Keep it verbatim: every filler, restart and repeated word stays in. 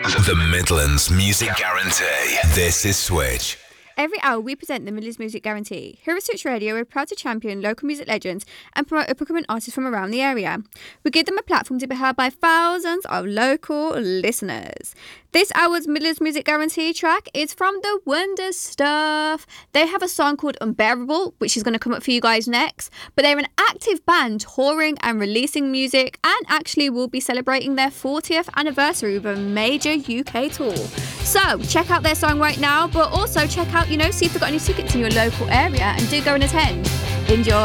The Midlands Music Guarantee. This is Switch. Every hour, we present the Midlands Music Guarantee. Here at Switch Radio, we're proud to champion local music legends and promote up-and-coming artists from around the area. We give them a platform to be heard by thousands of local listeners. This hour's Midlands Music Guarantee track is from The Wonder Stuff. They have a song called Unbearable, which is going to come up for you guys next. But they're an active band touring and releasing music, and actually will be celebrating their fortieth anniversary with a major U K tour. So check out their song right now, but also check out, you know, see if they've got any tickets in your local area and do go and attend. Enjoy.